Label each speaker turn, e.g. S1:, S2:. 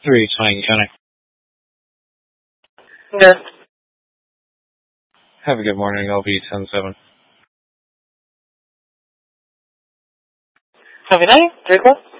S1: 320 County.
S2: Yes.
S1: Have a good morning, LV 107.
S2: Have a night. Take one.